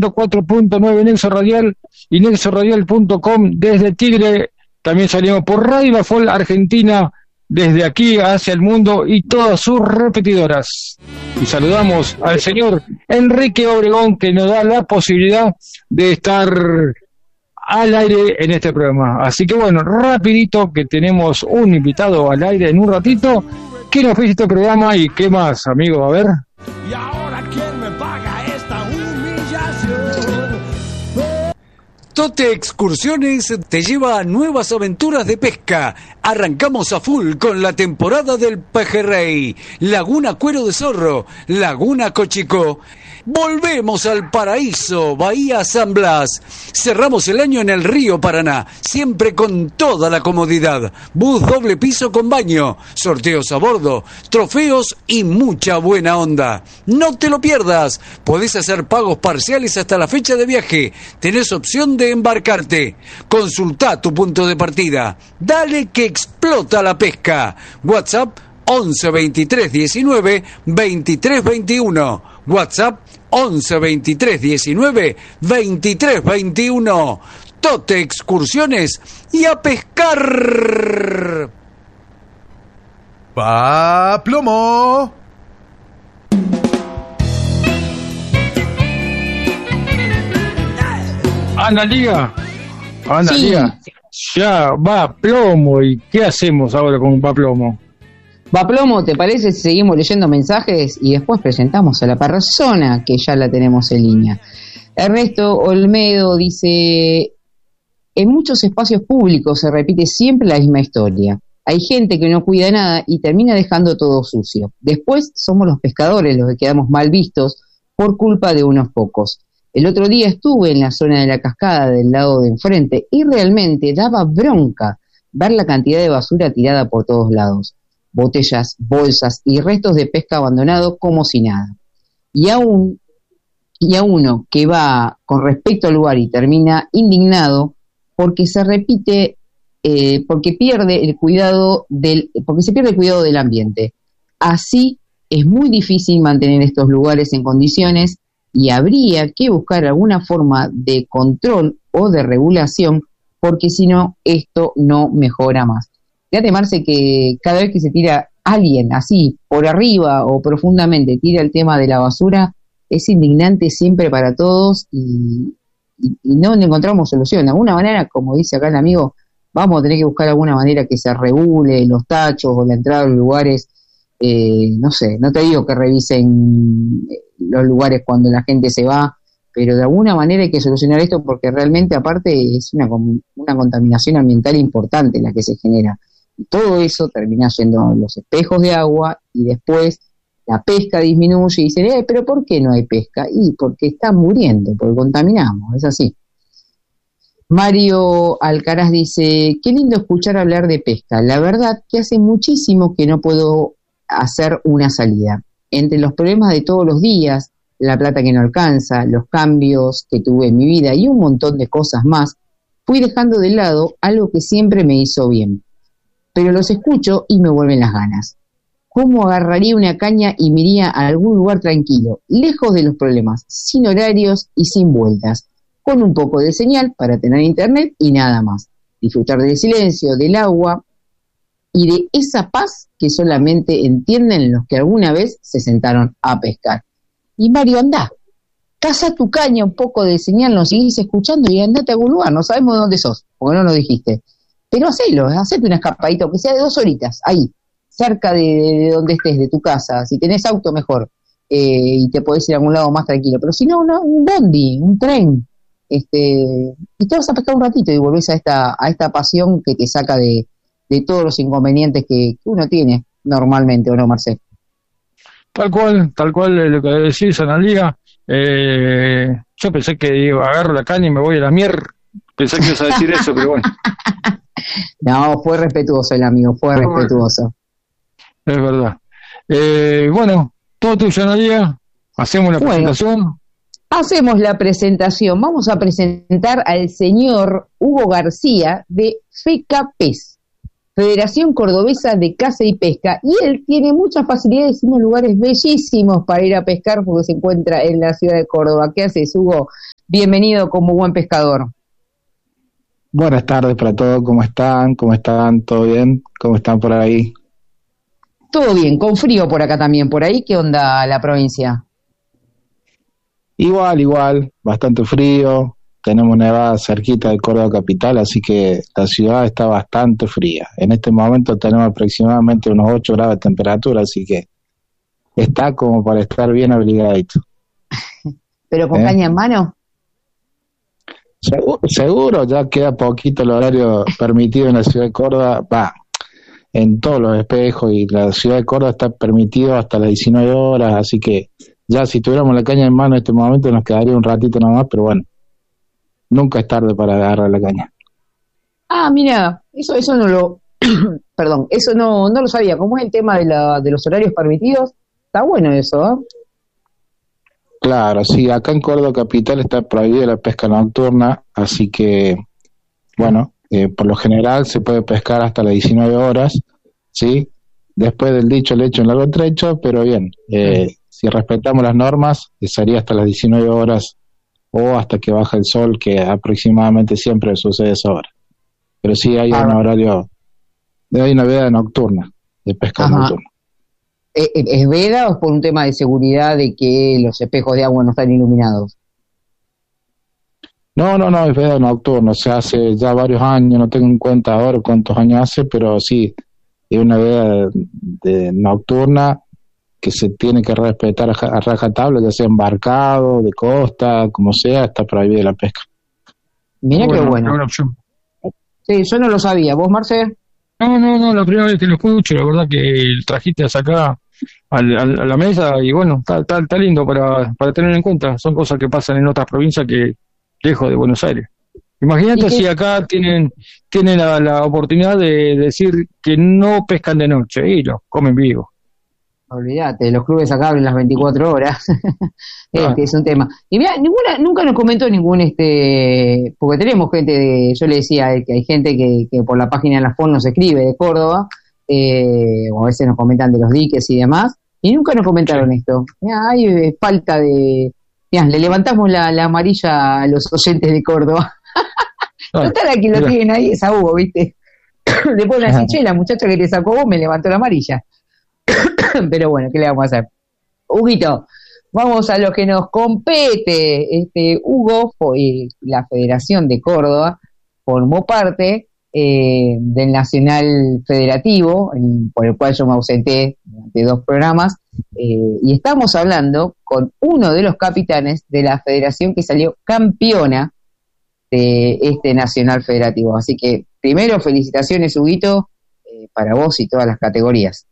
104.9 Nexo Radial y nexoradial.com desde Tigre. También salimos por Radio La Fol Argentina, desde aquí hacia el mundo y todas sus repetidoras. Y saludamos al señor Enrique Obregón, que nos da la posibilidad de estar al aire en este programa. Así que bueno, rapidito, que tenemos un invitado al aire en un ratito, que nos ofrece este programa. Y qué más, amigo, a ver. ¿Y ahora quién me paga esta humillación? Tote Excursiones te lleva a nuevas aventuras de pesca. Arrancamos a full con la temporada del pejerrey, Laguna Cuero de Zorro, Laguna Cochicó. Volvemos al paraíso, Bahía San Blas. Cerramos el año en el río Paraná, siempre con toda la comodidad. Bus doble piso con baño, sorteos a bordo, trofeos y mucha buena onda. No te lo pierdas. Podés hacer pagos parciales hasta la fecha de viaje. Tenés opción de embarcarte. Consultá tu punto de partida. Dale que explota la pesca. WhatsApp 11 23 19 23 21. WhatsApp 11 23 19 23 21. Tote Excursiones y a pescar. ¡Pa plomo! Anda Liga, Sí. Liga. Ya va plomo. ¿Y qué hacemos ahora con va plomo? Va plomo, ¿te parece si seguimos leyendo mensajes y después presentamos a la persona que ya la tenemos en línea? Ernesto Olmedo dice: en muchos espacios públicos se repite siempre la misma historia. Hay gente que no cuida nada y termina dejando todo sucio. Después somos los pescadores los que quedamos mal vistos por culpa de unos pocos. El otro día estuve en la zona de la cascada del lado de enfrente y realmente daba bronca ver la cantidad de basura tirada por todos lados. Botellas, bolsas y restos de pesca abandonados como si nada. Y a uno que va con respecto al lugar y termina indignado porque se repite, porque se pierde el cuidado del ambiente. Así es muy difícil mantener estos lugares en condiciones y habría que buscar alguna forma de control o de regulación, porque si no, esto no mejora más. Fíjate, Marce, que cada vez que se tira alguien así, por arriba o profundamente, tira el tema de la basura, es indignante siempre para todos y no encontramos solución. De alguna manera, como dice acá el amigo, vamos a tener que buscar alguna manera que se regule los tachos o la entrada a los lugares. No sé, no te digo que revisen los lugares cuando la gente se va, pero de alguna manera hay que solucionar esto, porque realmente aparte es una contaminación ambiental importante la que se genera. Y todo eso termina yendo a los espejos de agua y después la pesca disminuye y dicen, pero ¿por qué no hay pesca? Y porque están muriendo, porque contaminamos, es así. Mario Alcaraz dice: qué lindo escuchar hablar de pesca. La verdad que hace muchísimo que no puedo hacer una salida. Entre los problemas de todos los días, la plata que no alcanza, los cambios que tuve en mi vida y un montón de cosas más, fui dejando de lado algo que siempre me hizo bien. Pero los escucho y me vuelven las ganas. ¿Cómo agarraría una caña y me iría a algún lugar tranquilo, lejos de los problemas, sin horarios y sin vueltas, con un poco de señal para tener internet y nada más? Disfrutar del silencio, del agua y de esa paz que solamente entienden los que alguna vez se sentaron a pescar. Y Mario, andá, caza tu caña, un poco de señal, nos seguís escuchando y andate a algún lugar. No sabemos de dónde sos, porque no nos dijiste. Pero hacete una escapadita, que sea de 2 horitas, ahí, cerca de donde estés, de tu casa. Si tenés auto, mejor, y te podés ir a algún lado más tranquilo. Pero si no, un bondi, un tren, y te vas a pescar un ratito y volvés a esta pasión que te saca de todos los inconvenientes que uno tiene normalmente, ¿o no, Marcelo? Tal cual lo que decís, Analia. Yo pensé que agarro la caña y me voy a la mierda. Pensé que ibas a decir eso, pero bueno. No, fue respetuoso el amigo, fue respetuoso. Es verdad. Bueno, todo tuyo, Analia. Hacemos la presentación. Hacemos la presentación. Vamos a presentar al señor Hugo García de FECAPES, Federación Cordobesa de Caza y Pesca, y él tiene muchas facilidades y unos lugares bellísimos para ir a pescar porque se encuentra en la ciudad de Córdoba. ¿Qué haces, Hugo? bienvenido como buen pescador. Buenas tardes para todos, ¿cómo están? ¿Cómo están? ¿Todo bien? ¿Cómo están por ahí? Todo bien, con frío por acá también. ¿Por ahí qué onda la provincia? Igual, bastante frío. Tenemos nevada cerquita de Córdoba capital, así que la ciudad está bastante fría. En este momento tenemos aproximadamente unos 8 grados de temperatura, así que está como para estar bien abrigadito. ¿Pero con caña en mano? Seguro, ya queda poquito el horario permitido en la ciudad de Córdoba, en todos los espejos, y la ciudad de Córdoba está permitido hasta las 19 horas, así que ya si tuviéramos la caña en mano en este momento nos quedaría un ratito nomás, pero bueno, nunca es tarde para agarrar la caña. Ah, mira, eso no lo, perdón, eso no lo sabía. ¿Cómo es el tema de los horarios permitidos? Está bueno eso, ¿eh? Claro, sí, acá en Córdoba capital está prohibida la pesca nocturna, así que, bueno, por lo general se puede pescar hasta las 19 horas, ¿sí? Después del dicho el hecho en largo trecho, pero bien, si respetamos las normas, sería hasta las 19 horas o hasta que baja el sol, que aproximadamente siempre sucede esa hora. Pero sí hay un horario, hay una veda nocturna, de pesca nocturna. ¿Es veda o es por un tema de seguridad de que los espejos de agua no están iluminados? No, es veda nocturna, se hace ya varios años, no tengo en cuenta ahora cuántos años hace, pero sí, es una veda de nocturna que se tiene que respetar a rajatabla, ya sea embarcado, de costa, como sea, está prohibida la pesca. Mira qué bueno. Sí, yo no lo sabía. ¿Vos, Marce? No, la primera vez que lo escucho, la verdad que trajiste hasta acá a la mesa y bueno, está lindo para tener en cuenta. Son cosas que pasan en otras provincias que lejos de Buenos Aires. Imagínate si acá tienen la oportunidad de decir que no pescan de noche y lo comen vivo. Olvídate, los clubes acá abren las 24 horas. Es un tema. Y mira, nunca nos comentó ningún, porque tenemos gente yo le decía que hay gente que por la página de la FON nos escribe de Córdoba, o a veces nos comentan de los diques y demás, y nunca nos comentaron esto. Mirá, hay falta de... Mirá, le levantamos la amarilla a los oyentes de Córdoba. Total, aquí lo tienen ahí, es a Hugo, ¿viste? Le ponen así, che, la muchacha que te sacó vos me levantó la amarilla. Pero bueno, ¿qué le vamos a hacer? Huguito, vamos a lo que nos compete. Hugo, la Federación de Córdoba, formó parte del Nacional Federativo, por el cual yo me ausenté durante 2 programas, y estamos hablando con uno de los capitanes de la federación que salió campeona de este Nacional Federativo. Así que, primero, felicitaciones, Huguito, para vos y todas las categorías.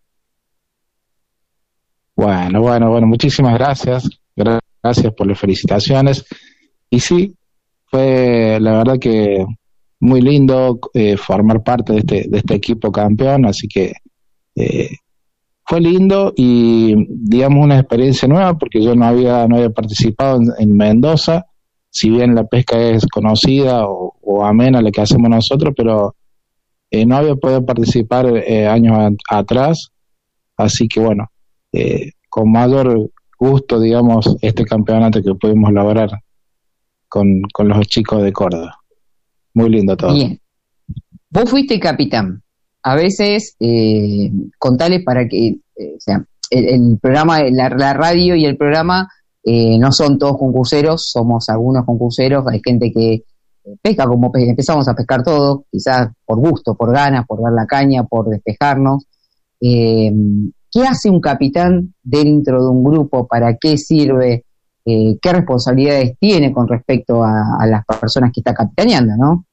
Bueno, muchísimas gracias. Gracias por las felicitaciones. Y sí, fue la verdad que muy lindo formar parte de este equipo campeón, así que fue lindo y digamos una experiencia nueva porque yo no había participado en Mendoza, si bien la pesca es conocida o amena la que hacemos nosotros, pero no había podido participar años atrás, así que bueno, con mayor gusto, digamos, este campeonato que pudimos lograr con los chicos de Córdoba. Muy lindo todo. Bien. Vos fuiste capitán. A veces, contales para que, o sea, el programa, la radio y el programa no son todos concurseros, somos algunos concurseros, hay gente que pesca como empezamos a pescar todos, quizás por gusto, por ganas, por dar la caña, por despejarnos. ¿Qué hace un capitán dentro de un grupo? ¿Para qué sirve? ¿Qué responsabilidades tiene con respecto a las personas que está capitaneando, no?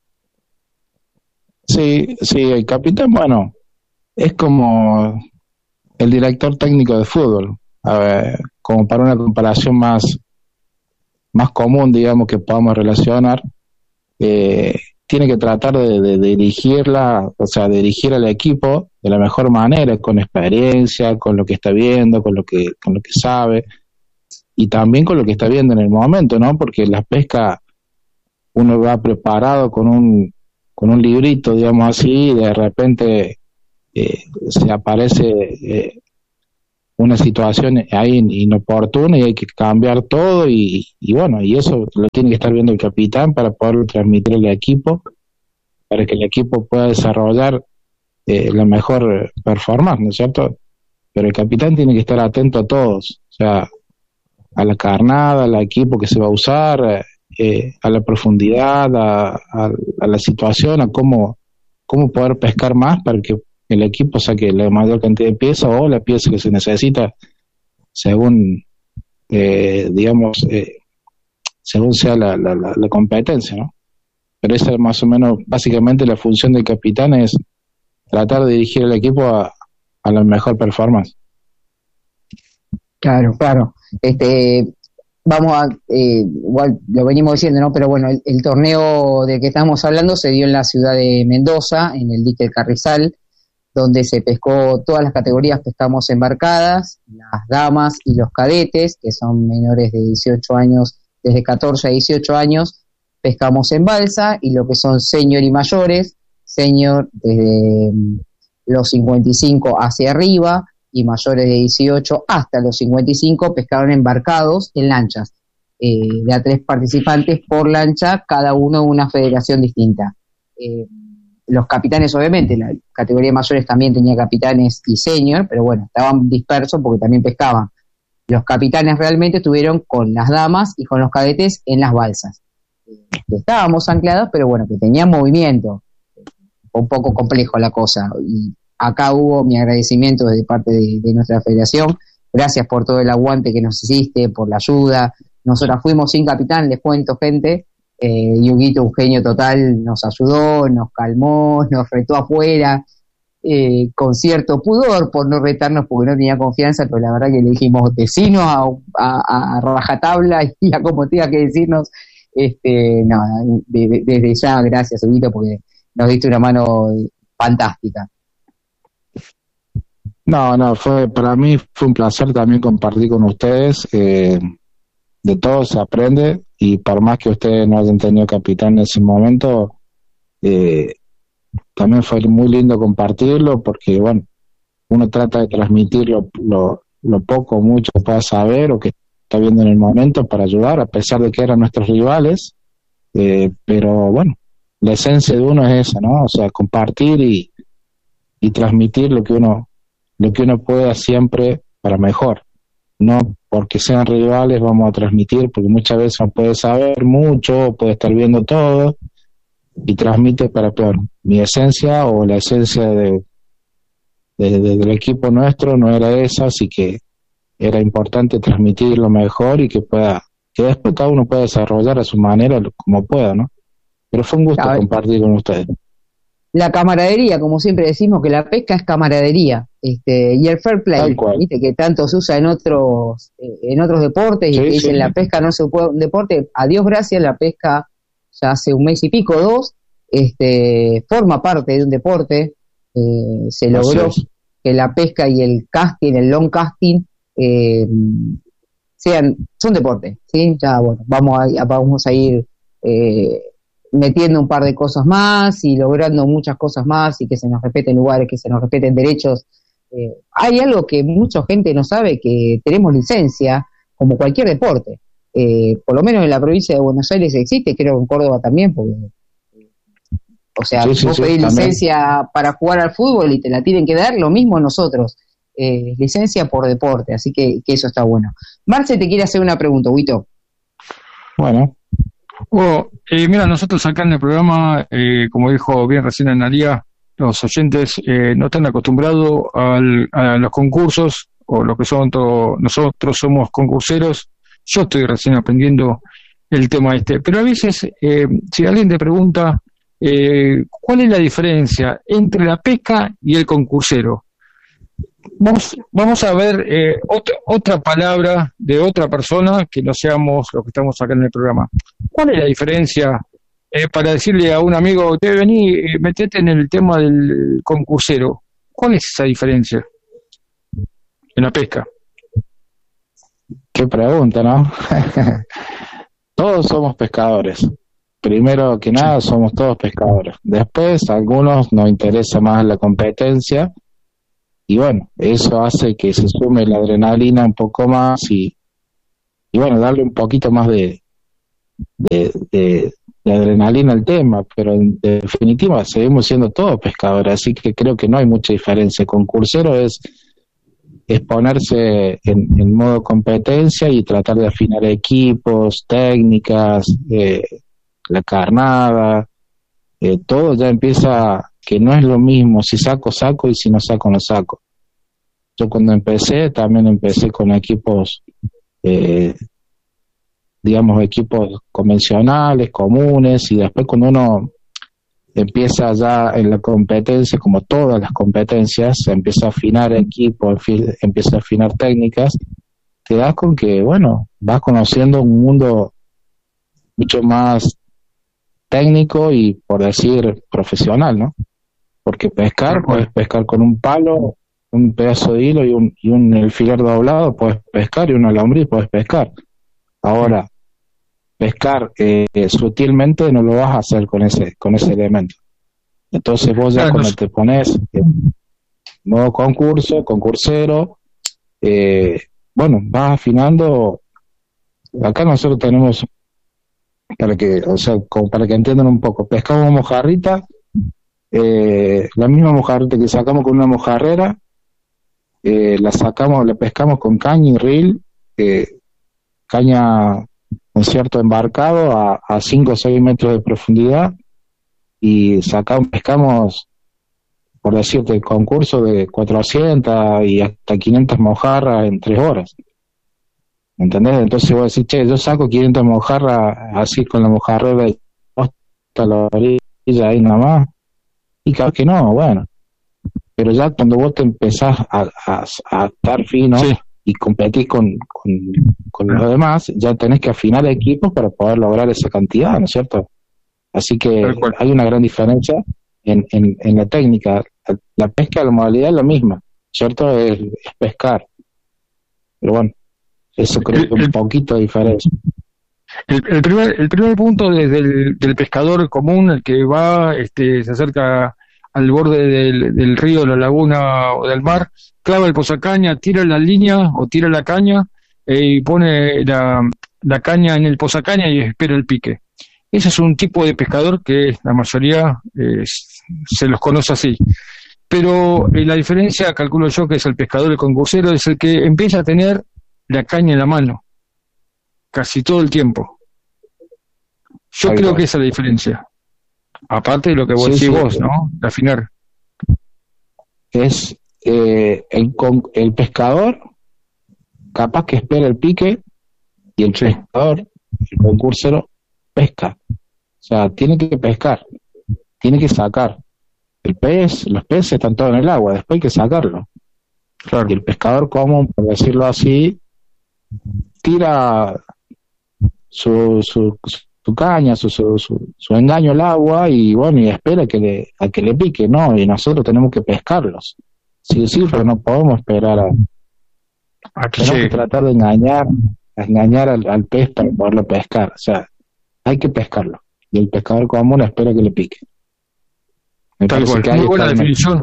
Sí, el capitán, bueno, es como el director técnico de fútbol. A ver, como para una comparación más común, digamos, que podamos relacionar, tiene que tratar de dirigirla, o sea, dirigir al equipo de la mejor manera, con experiencia, con lo que está viendo, con lo que sabe, y también con lo que está viendo en el momento, ¿no? Porque la pesca uno va preparado con un librito, digamos así, y de repente se aparece una situación ahí inoportuna y hay que cambiar todo y bueno, y eso lo tiene que estar viendo el capitán para poder transmitir al equipo, para que el equipo pueda desarrollar la mejor performance, ¿no es cierto? Pero el capitán tiene que estar atento a todos, o sea, a la carnada, al equipo que se va a usar, a la profundidad, a la situación, a cómo poder pescar más para que el equipo saque la mayor cantidad de piezas o la pieza que se necesita según, según sea la competencia, ¿no? Pero esa es más o menos, básicamente la función del capitán es tratar de dirigir el equipo a la mejor performance. Claro. Vamos a, igual lo venimos diciendo, ¿no? Pero bueno, el torneo del que estamos hablando se dio en la ciudad de Mendoza, en el dique del Carrizal, donde se pescó todas las categorías, pescamos embarcadas, las damas y los cadetes, que son menores de 18 años, desde 14 a 18 años, pescamos en balsa, y lo que son senior y mayores, senior desde los 55 hacia arriba, y mayores de 18 hasta los 55 pescaron embarcados en lanchas, de a 3 participantes por lancha, cada uno una federación distinta. Los capitanes, obviamente, la categoría de mayores también tenía capitanes y senior, pero bueno, estaban dispersos porque también pescaban. Los capitanes realmente estuvieron con las damas y con los cadetes en las balsas. Estábamos anclados, pero bueno, que tenían movimiento. Un poco complejo la cosa. Y acá hubo mi agradecimiento de parte de nuestra federación. Gracias por todo el aguante que nos hiciste, por la ayuda. Nosotras fuimos sin capitán, les cuento, gente. Y Huguito, un genio total, nos ayudó, nos calmó, nos retó afuera, con cierto pudor por no retarnos porque no tenía confianza, pero la verdad que le dijimos vecinos a rajatabla y a como tenga que decirnos. Desde ya, gracias, Huguito, porque nos diste una mano fantástica. No, para mí fue un placer también compartir con ustedes. De todo se aprende, y por más que ustedes no hayan tenido capitán en ese momento, también fue muy lindo compartirlo, porque bueno, uno trata de transmitir lo poco o mucho que pueda saber o que está viendo en el momento para ayudar, a pesar de que eran nuestros rivales, pero bueno, la esencia de uno es esa, ¿no? O sea, compartir y transmitir lo que uno pueda siempre para mejor. No porque sean rivales vamos a transmitir, porque muchas veces uno puede saber mucho, puede estar viendo todo y transmite para peor. Mi esencia o la esencia del equipo nuestro no era esa, así que era importante transmitir lo mejor y que después cada uno pueda desarrollar a su manera como pueda, ¿no? Pero fue un gusto compartir con ustedes. La camaradería, como siempre decimos, que la pesca es camaradería, y el fair play, ¿viste? Que tanto se usa en otros deportes, y que dicen la pesca no se puede, un deporte, a Dios gracias, la pesca ya hace un mes y pico, 2, forma parte de un deporte. Se logró que la pesca y el casting, el long casting, son deportes, ¿sí? Ya, bueno, vamos a ir metiendo un par de cosas más y logrando muchas cosas más, y que se nos respeten lugares, que se nos respeten derechos. Hay algo que mucha gente no sabe, que tenemos licencia como cualquier deporte, por lo menos en la provincia de Buenos Aires existe, creo que en Córdoba también, porque vos pedís licencia para jugar al fútbol y te la tienen que dar, lo mismo nosotros, licencia por deporte, así que eso está bueno. Marce te quiere hacer una pregunta, Huito. Bueno, mira, nosotros acá en el programa, como dijo bien recién Analía, los oyentes no están acostumbrados a los concursos, o lo que son nosotros somos concurseros. Yo estoy recién aprendiendo el tema pero a veces si alguien te pregunta ¿cuál es la diferencia entre la pesca y el concursero? Vamos a ver otra palabra de otra persona que no seamos los que estamos acá en el programa. ¿Cuál es la diferencia para decirle a un amigo, vení, metete en el tema del concursero? ¿Cuál es esa diferencia en la pesca? Qué pregunta, ¿no? Todos somos pescadores. Primero que nada, somos todos pescadores. Después, a algunos nos interesa más la competencia, y bueno, eso hace que se sume la adrenalina un poco más y bueno, darle un poquito más de adrenalina al tema, pero en definitiva seguimos siendo todos pescadores, así que creo que no hay mucha diferencia. Concursero es ponerse en modo competencia y tratar de afinar equipos, técnicas, la carnada, todo ya empieza, que no es lo mismo si saco y si no saco no saco. Yo cuando empecé también empecé con equipos, digamos equipos convencionales, comunes, y después cuando uno empieza ya en la competencia, como todas las competencias, se empieza a afinar equipos, empieza a afinar técnicas, te das con que, bueno, vas conociendo un mundo mucho más técnico y, por decir, profesional, ¿no? Porque pescar, puedes pescar con un palo, un pedazo de hilo y un alfiler doblado, puedes pescar, y una lombriz puedes pescar. Ahora, pescar sutilmente no lo vas a hacer con ese elemento. Entonces vos ya cuando te pones en modo concursero, bueno, vas afinando. Acá nosotros tenemos, como para que entiendan un poco, pescamos mojarrita, la misma mojarrita que sacamos con una mojarrera, la pescamos con caña y reel, caña con cierto embarcado a 5 o 6 metros de profundidad, y pescamos, por decirte, el concurso de 400 y hasta 500 mojarras en 3 horas. ¿Entendés? Entonces vos decís, che, yo saco 500 mojarras así con la mojarrera hasta la orilla ahí nada más, y claro que no, bueno, pero ya cuando vos te empezás a estar fino, sí, y competís con los demás, ya tenés que afinar equipos para poder lograr esa cantidad, ¿no es cierto? Así que hay una gran diferencia en la técnica. La pesca, la modalidad es la misma, ¿cierto? Es pescar. Pero bueno, eso creo que un poquito de diferencia. El primer punto del pescador común, el que va, se acerca al borde del río, de la laguna o del mar, clava el posacaña, tira la línea o tira la caña y pone la caña en el posacaña y espera el pique. Ese es un tipo de pescador que la mayoría se los conoce así. Pero la diferencia, calculo yo, que es el pescador, el concursero, es el que empieza a tener la caña en la mano casi todo el tiempo. Yo creo que esa es la diferencia. Aparte de lo que vos decís vos, ¿no? De afinar. Es el pescador capaz que espera el pique, y el pescador, el concursero, pesca. O sea, tiene que pescar, tiene que sacar. Los peces están todos en el agua, después hay que sacarlo. Claro. Y el pescador común, por decirlo así, tira su caña, su engaño al agua, y bueno, y espera a que le pique, ¿no? Y nosotros tenemos que pescarlos. Sí, pero no podemos esperar tenemos que tratar de engañar al pez para poderlo pescar. O sea, hay que pescarlo. Y el pescador común espera que le pique. Tal cual. Muy buena definición.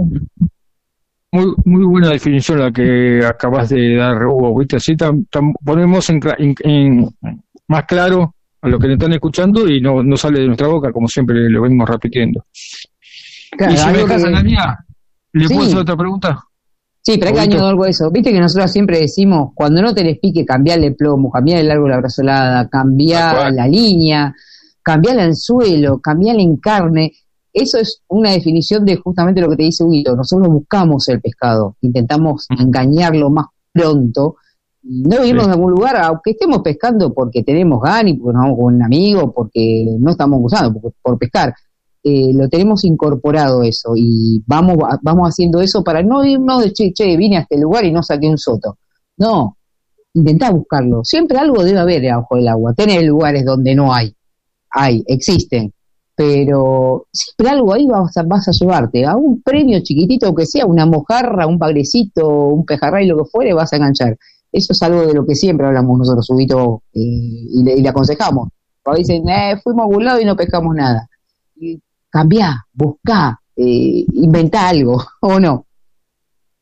Muy buena definición la que acabas de dar, Hugo, ¿viste? Así ponemos en más claro a lo que nos están escuchando y no sale de nuestra boca, como siempre lo venimos repitiendo. Claro, y si me dejas a la mía, ¿le puedo hacer otra pregunta? Sí, pero hay que añadir algo de eso. Viste que nosotros siempre decimos, cuando no tenés pique, cambiarle plomo, cambiarle el largo de la brazolada, cambiar la línea, cambiar el anzuelo, cambiar en carne. Eso es una definición de justamente lo que te dice Huguito. Nosotros buscamos el pescado, intentamos engañarlo más pronto, y no irnos de algún lugar, aunque estemos pescando porque tenemos ganas, porque nos vamos con un amigo, porque no estamos usando por pescar. Lo tenemos incorporado eso, y vamos haciendo eso para no irnos de che, vine a este lugar y no saqué un soto. No, intentá buscarlo. Siempre algo debe haber abajo del agua. Tenés lugares donde no existen, pero siempre algo ahí vas a llevarte. A un premio chiquitito que sea, una mojarra, un pagrecito, un pejerrey, lo que fuere, vas a enganchar. Eso es algo de lo que siempre hablamos nosotros, Huguito, y le aconsejamos. Cuando dicen, fuimos a algún lado y no pescamos nada. Cambiá, buscá, inventá algo, ¿o no?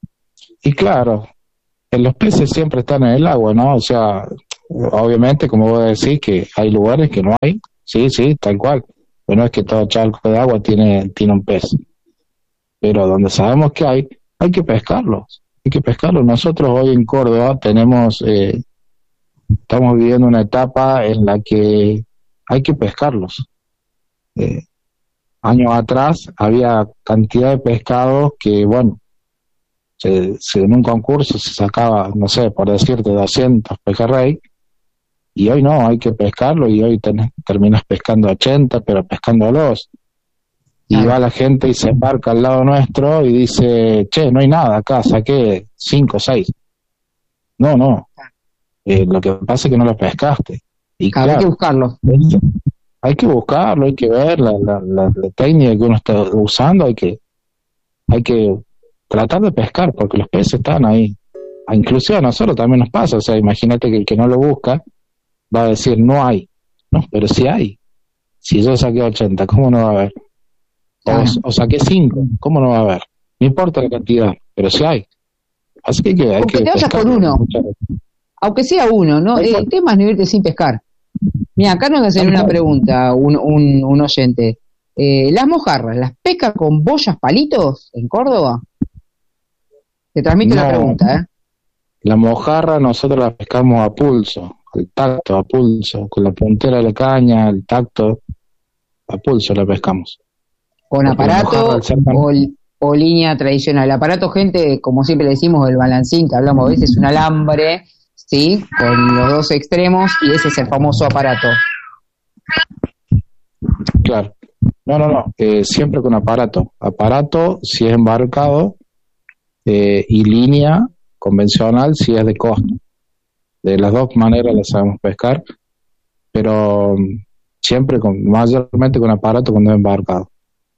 Y claro, los peces siempre están en el agua, ¿no? O sea, obviamente, como vos decís, que hay lugares que no hay, sí, tal cual. Pero no es que todo charco de agua tiene un pez. Pero donde sabemos que hay que pescarlos. Hay que pescarlos. Nosotros hoy en Córdoba estamos viviendo una etapa en la que hay que pescarlos. Años atrás había cantidad de pescados que, bueno, en un concurso se sacaba, no sé, por decirte, 200 pejerrey, y hoy no, hay que pescarlo, y hoy terminas pescando 80, pero pescándolos. Y va la gente y se embarca al lado nuestro y dice, che, no hay nada acá, saqué 5 o 6. No. Lo que pasa es que no lo pescaste. Y claro, hay que buscarlo. Hay que buscarlo, hay que ver la técnica que uno está usando, hay que tratar de pescar, porque los peces están ahí. Inclusive a nosotros también nos pasa, o sea, imagínate que el que no lo busca va a decir, no hay. No, pero sí hay. Si yo saqué 80, ¿cómo no va a haber? O saqué 5, ¿cómo no va a haber? No importa la cantidad, pero sí hay. Así que hay porque que te vayas por uno, aunque sea uno, ¿no? El tema es no irte sin pescar. Mira, acá nos hacen una pregunta, un oyente. ¿Las mojarras, las pescan con boyas palitos en Córdoba? Te transmito la pregunta, ¿eh? La mojarra nosotros la pescamos a pulso, al tacto, a pulso, con la puntera de la caña, el tacto, a pulso la pescamos. ¿Con aparato o línea tradicional? El aparato, gente, como siempre decimos, el balancín, que hablamos a veces, un alambre, ¿sí? Con los dos extremos, y ese es el famoso aparato. Claro. No. Siempre con aparato. Aparato si es embarcado y línea convencional si es de costa. De las dos maneras las sabemos pescar, pero siempre mayormente con aparato cuando es embarcado.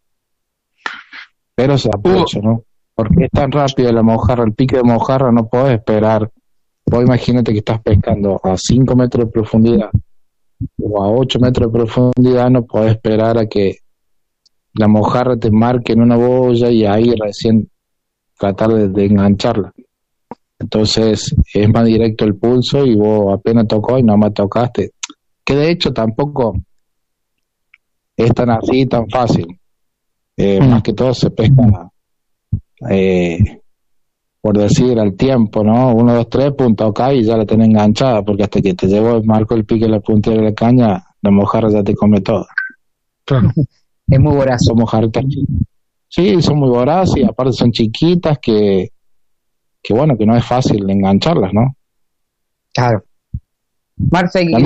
Pero se aprovecha, ¿no? Porque es tan rápido la mojarra, el pique de mojarra, no podés esperar. Vos imagínate que estás pescando a 5 metros de profundidad o a 8 metros de profundidad, no podés esperar a que la mojarra te marque en una boya y ahí recién tratar de engancharla. Entonces es más directo el pulso y vos apenas tocó y nomás tocaste. Que de hecho tampoco es tan así, tan fácil. Más que todo se pesca por decir al tiempo, ¿no? 1, 2, 3, punto, acá y ya la tenés enganchada, porque hasta que te llegó el marco el pique de la puntera de la caña, la mojarra ya te come toda. Claro. Es muy voraz. Son mojarritas. Sí, son muy voraces y aparte son chiquitas que bueno, que no es fácil engancharlas, ¿no? Claro. Marce, la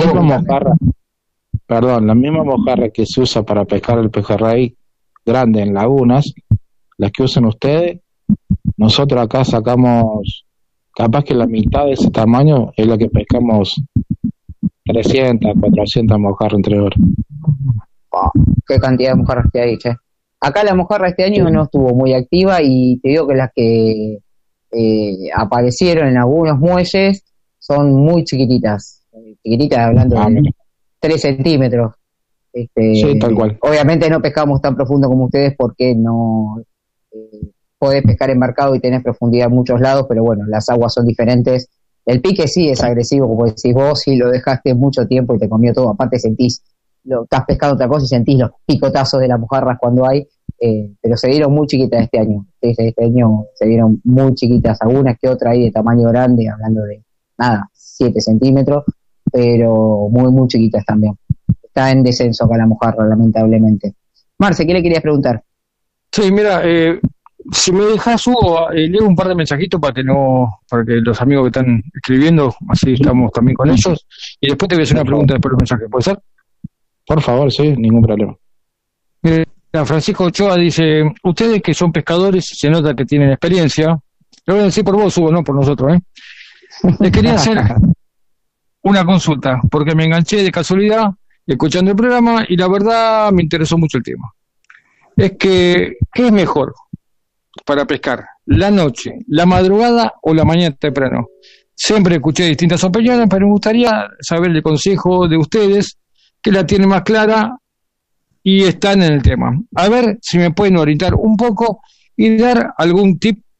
misma mojarra que se usa para pescar el pejerrey grande en lagunas, las que usan ustedes, nosotros acá sacamos, capaz que la mitad de ese tamaño es la que pescamos 300, 400 mojarras entre horas. Oh, qué cantidad de mojarras que hay, che. Acá la mojarra este año no estuvo muy activa y te digo que las que aparecieron en algunos muelles son muy chiquititas, hablando de 3 centímetros. Sí, tal cual. Obviamente no pescamos tan profundo como ustedes porque no podés pescar embarcado y tenés profundidad en muchos lados, pero bueno, las aguas son diferentes. El pique sí es agresivo, como decís vos, si lo dejaste mucho tiempo y te comió todo, aparte estás pescando otra cosa y sentís los picotazos de las mojarras cuando hay, pero se dieron muy chiquitas este año. Este año se dieron muy chiquitas, algunas que otras ahí de tamaño grande, hablando de 7 centímetros, pero muy, muy chiquitas también. Está en descenso acá la mojarra, lamentablemente. Marce, ¿qué le querías preguntar? Sí, mira, si me dejas, Hugo, leo un par de mensajitos para que los amigos que están escribiendo, así estamos también con ellos, y después te voy a hacer una pregunta después del mensaje, ¿puede ser? Por favor, sí, ningún problema. Mira, Francisco Ochoa dice, ustedes que son pescadores, se nota que tienen experiencia, lo voy a decir por vos, Hugo, no por nosotros, les quería hacer una consulta, porque me enganché de casualidad escuchando el programa y la verdad me interesó mucho el tema. Es que, ¿qué es mejor para pescar? ¿La noche, la madrugada o la mañana temprano? Siempre escuché distintas opiniones, pero me gustaría saber el consejo de ustedes, que la tienen más clara y están en el tema. A ver si me pueden orientar un poco y dar algún tip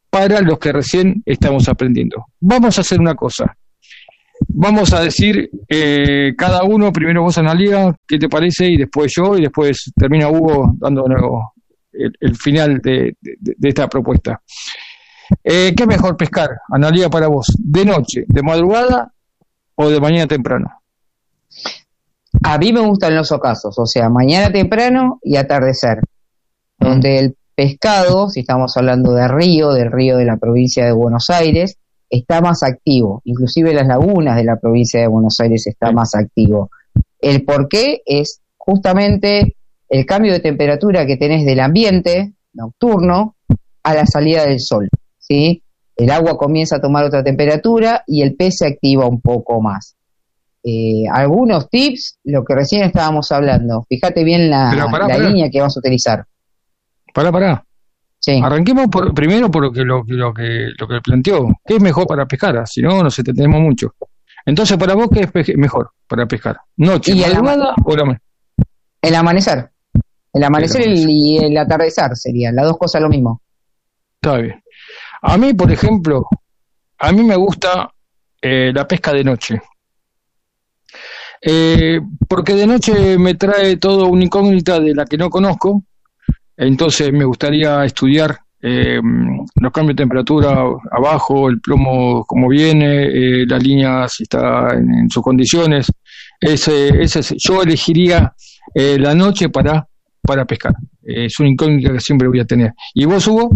para los que recién estamos aprendiendo. Vamos a hacer una cosa. Vamos a decir cada uno, primero vos, Analía, qué te parece, y después yo, y después termina Hugo dando el final de esta propuesta. ¿Qué es mejor pescar, Analía, para vos? ¿De noche, de madrugada o de mañana temprano? A mí me gustan los ocasos, o sea, mañana temprano y atardecer, donde el pescado, si estamos hablando del río de la provincia de Buenos Aires, está más activo, inclusive las lagunas de la provincia de Buenos Aires está más activo. El porqué es justamente el cambio de temperatura que tenés del ambiente nocturno a la salida del sol, ¿sí? El agua comienza a tomar otra temperatura y el pez se activa un poco más. Algunos tips, lo que recién estábamos hablando, fíjate bien la línea que vas a utilizar. Pará. Sí. Arranquemos primero por lo que planteó. ¿Qué es mejor para pescar? Si no, nos entendemos mucho. Entonces, para vos, ¿qué es mejor para pescar? ¿Noche, madrugada o la mañana? El amanecer. El amanecer y el atardecer serían las dos cosas lo mismo. Está bien. A mí, por ejemplo, me gusta la pesca de noche. Porque de noche me trae todo una incógnita de la que no conozco. Entonces me gustaría estudiar los cambios de temperatura abajo, el plomo cómo viene, la línea si está en sus condiciones. Yo elegiría la noche para pescar. Es una incógnita que siempre voy a tener. ¿Y vos, Hugo?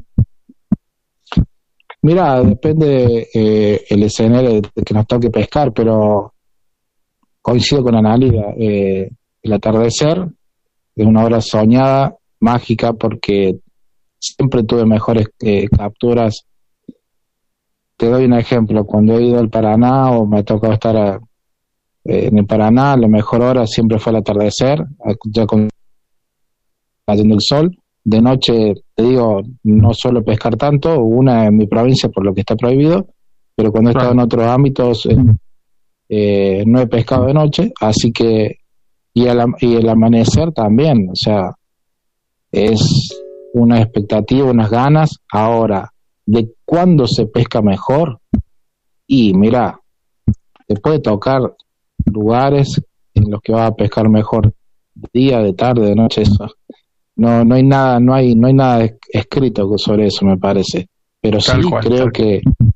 Mira, depende el escenario que nos toque pescar, pero coincido con Analia. El atardecer es una hora soñada, mágica, porque siempre tuve mejores capturas. Te doy un ejemplo. Cuando he ido al Paraná o me ha tocado estar en el Paraná, la mejor hora siempre fue el atardecer, ya con cayendo el sol. De noche, te digo, no suelo pescar tanto, una en mi provincia por lo que está prohibido, pero cuando he estado en otros ámbitos no he pescado de noche, así que y el amanecer también, o sea, es una expectativa, unas ganas. Ahora, ¿de cuándo se pesca mejor? Y mira, te puede tocar lugares en los que vas a pescar mejor día, de tarde, de noche, eso. No hay nada escrito sobre eso, me parece. Pero creo que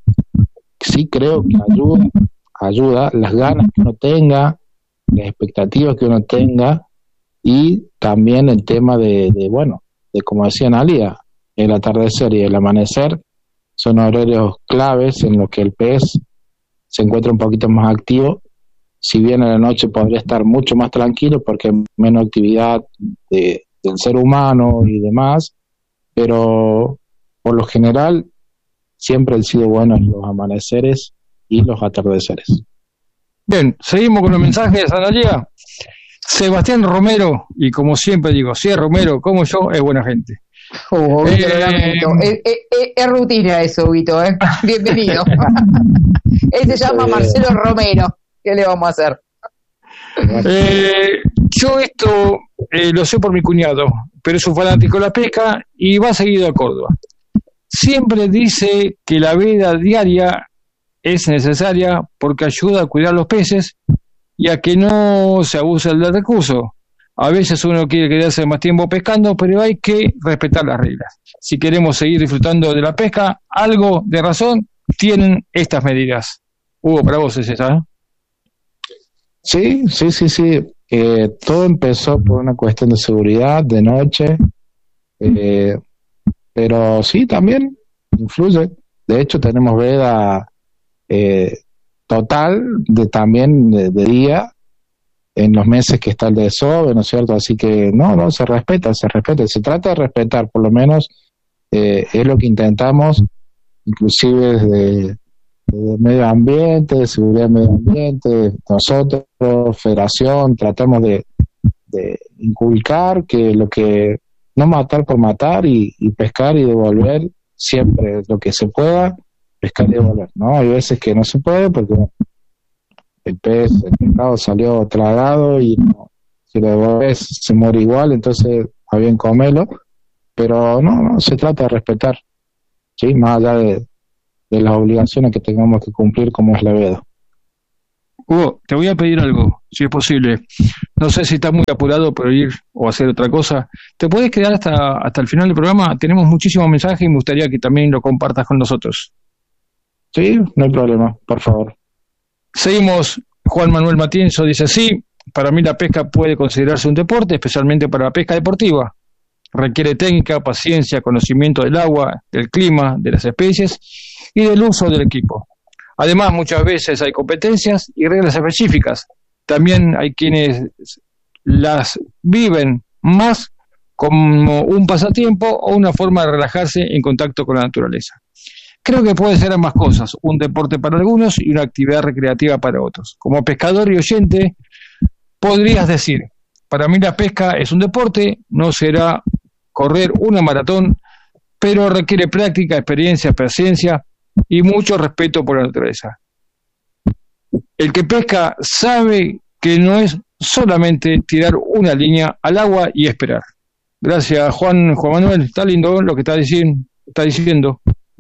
ayuda las ganas que uno tenga, las expectativas que uno tenga, y también el tema de como decía Analia, el atardecer y el amanecer son horarios claves en los que el pez se encuentra un poquito más activo. Si bien en la noche podría estar mucho más tranquilo porque hay menos actividad del ser humano y demás, pero por lo general siempre han sido buenos los amaneceres y los atardeceres. Bien, seguimos con los mensajes, Analia. Sebastián Romero, y como siempre digo, si es Romero como yo, es buena gente. Es rutina eso, Huguito, ¿eh? Bienvenido. Él se llama Marcelo Romero. ¿Qué le vamos a hacer? Yo esto lo sé por mi cuñado, pero es un fanático de la pesca y va seguido a Córdoba. Siempre dice que la veda diaria es necesaria porque ayuda a cuidar los peces y a que no se abuse del recurso. A veces uno quiere quedarse más tiempo pescando, pero hay que respetar las reglas. Si queremos seguir disfrutando de la pesca, algo de razón tienen estas medidas. Hugo, para vos es esa, ¿eh? Sí. Todo empezó por una cuestión de seguridad, de noche, pero sí, también influye. De hecho, tenemos veda total también de día en los meses que está el desove, ¿no es cierto? Así que no, se respeta, se trata de respetar, por lo menos es lo que intentamos, inclusive desde medio ambiente, de seguridad medio ambiente, nosotros, federación, tratamos de inculcar que lo que no matar por matar y pescar y devolver siempre lo que se pueda, pescar y devolver, ¿no? Hay veces que no se puede porque el pescado salió tragado y si lo devolves se muere igual, entonces a bien comerlo, pero no, se trata de respetar. ¿sí? Más allá de las obligaciones que tengamos que cumplir como es la veda. Hugo, te voy a pedir algo, si es posible. No sé si estás muy apurado por ir o hacer otra cosa. ¿Te puedes quedar hasta el final del programa? Tenemos muchísimos mensajes y me gustaría que también lo compartas con nosotros. Sí, no hay problema, por favor. Seguimos. Juan Manuel Matienzo dice: sí, para mí la pesca puede considerarse un deporte, especialmente para la pesca deportiva. Requiere técnica, paciencia, conocimiento del agua, del clima, de las especies y del uso del equipo. Además, muchas veces hay competencias y reglas específicas. También hay quienes las viven más como un pasatiempo o una forma de relajarse en contacto con la naturaleza. Creo que puede ser ambas cosas, un deporte para algunos y una actividad recreativa para otros. Como pescador y oyente, podrías decir: para mí la pesca es un deporte, no será correr una maratón, pero requiere práctica, experiencia, paciencia y mucho respeto por la naturaleza. El que pesca sabe que no es solamente tirar una línea al agua y esperar. Gracias, Juan Manuel. Está lindo lo que está diciendo.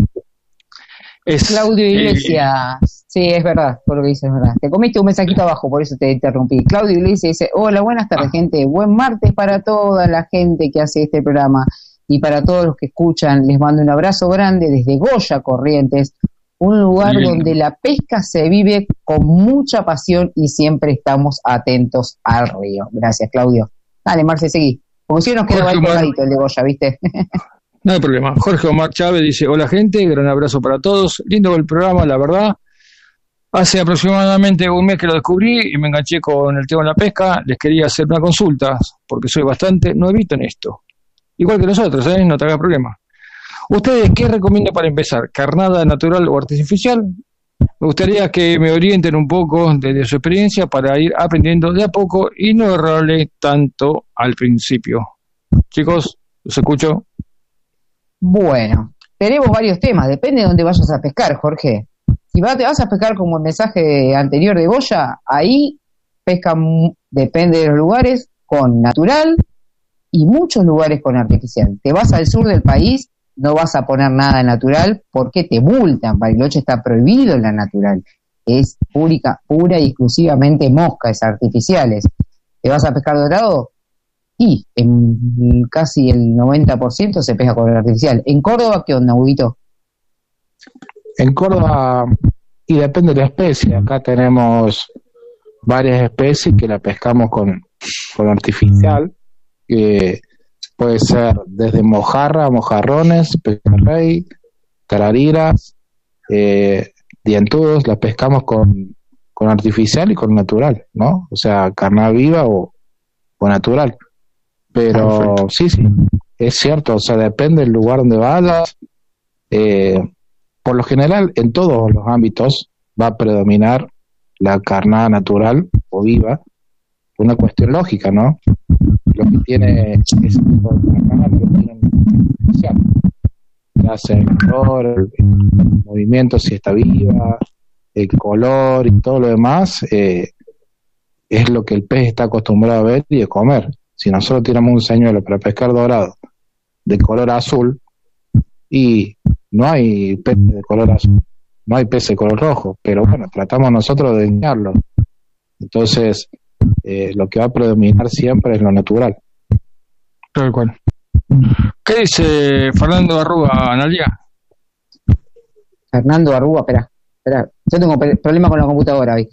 Claudio Iglesias, sí, es verdad, por lo que dices, es verdad. Te comiste un mensajito abajo, por eso te interrumpí. Claudio Iglesias dice: hola, buenas tardes, gente. Buen martes para toda la gente que hace este programa y para todos los que escuchan. Les mando un abrazo grande desde Goya, Corrientes, un lugar donde la pesca se vive con mucha pasión y siempre estamos atentos al río. Gracias, Claudio. Dale, Marce, seguí. Como si nos quedaba ahí pegadito el de Goya, ¿viste? No hay problema. Jorge Omar Chávez dice: hola gente, gran abrazo para todos. Lindo el programa, la verdad. Hace aproximadamente un mes que lo descubrí y me enganché con el tema de la pesca. Les quería hacer una consulta, porque soy bastante nuevito en esto. Igual que nosotros, no te hagas problema. ¿Ustedes qué recomiendan para empezar? ¿Carnada natural o artificial? Me gustaría que me orienten un poco desde su experiencia para ir aprendiendo de a poco y no errarle tanto al principio. Chicos, los escucho. Bueno, tenemos varios temas, depende de dónde vayas a pescar, Jorge. Si te vas a pescar como el mensaje anterior de Goya, ahí pesca, depende de los lugares, con natural y muchos lugares con artificial. Te vas al sur del país, no vas a poner nada natural porque te multan. Bariloche está prohibido en la natural. Es pura y exclusivamente moscas artificiales. ¿Te vas a pescar dorado? Y en casi el 90% se pesca con el artificial. ¿En Córdoba qué onda, Huguito? En Córdoba, y depende de la especie, acá tenemos varias especies que la pescamos con artificial, que puede ser desde mojarra, mojarrones, pejerrey, tarariras, dientudos, las pescamos con artificial y con natural, ¿no? O sea, carnada viva o natural. Pero sí, es cierto, o sea, depende del lugar donde vayas. Por lo general, en todos los ámbitos va a predominar la carnada natural o viva, una cuestión lógica, ¿no? Lo que tiene ese tipo de carnada no lo tiene artificial. Ya sea el color, el movimiento, si está viva, el color y todo lo demás, es lo que el pez está acostumbrado a ver y a comer. Si nosotros tiramos un señuelo para pescar dorado de color azul y no hay pez de color azul, no hay pez de color rojo, pero bueno, tratamos nosotros de engañarlo. Entonces, lo que va a predominar siempre es lo natural. Tal cual. ¿Qué dice Fernando Arruga, Analia? Fernando Arruga, espera, yo tengo problema con la computadora hoy.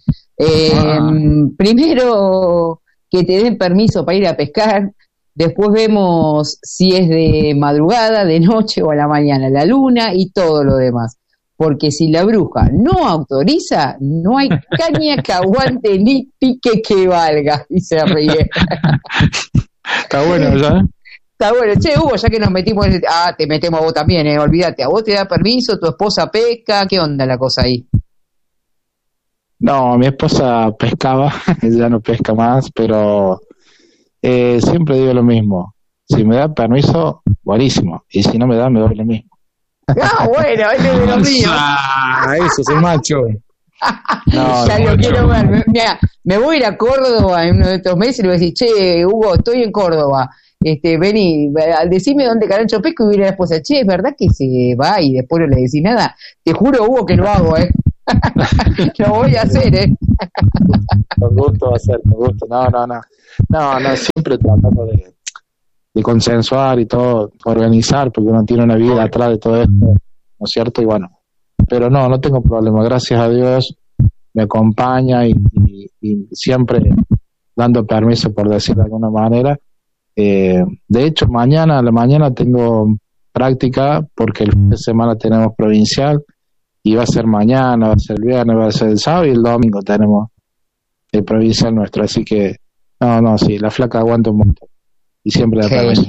Primero, que te den permiso para ir a pescar, después vemos si es de madrugada, de noche o a la mañana, la luna y todo lo demás. Porque si la bruja no autoriza, no hay caña que aguante ni pique que valga. Y se ríe. Está bueno, ¿ya? Está bueno. Che, Hugo, ya que nos metimos en... te metemos a vos también, olvídate. ¿A vos te da permiso? ¿Tu esposa pesca? ¿Qué onda la cosa ahí? No, mi esposa pescaba, ella no pesca más, pero siempre digo lo mismo. Si me da permiso, buenísimo. Y si no me da, me doy lo mismo. Bueno, este es de lo mío. Eso es un macho. Ya lo quiero ver. Mira, me voy a ir a Córdoba en uno de estos meses y le voy a decir: che, Hugo, estoy en Córdoba. Vení, decime dónde Carancho pesco, y viene la esposa, che, ¿es verdad que se va y después no le decís nada? Te juro, Hugo, que lo hago, lo voy a hacer, Con gusto va a ser, con gusto. No, siempre tratando de consensuar y todo, organizar, porque uno tiene una vida atrás de todo esto, ¿no es cierto? Y bueno, pero no tengo problema, gracias a Dios me acompaña y siempre dando permiso, por decir de alguna manera. De hecho, a la mañana tengo práctica, porque el fin de semana tenemos provincial, y va a ser mañana, va a ser el viernes, va a ser el sábado, y el domingo tenemos el provincial nuestro, así que sí, la flaca aguanta un montón y siempre la permiso.